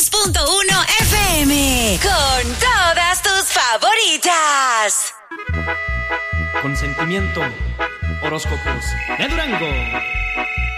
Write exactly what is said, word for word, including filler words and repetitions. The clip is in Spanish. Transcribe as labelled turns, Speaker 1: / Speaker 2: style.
Speaker 1: dos punto uno F M. Con todas tus favoritas.
Speaker 2: Consentimiento. Horóscopos de Durango.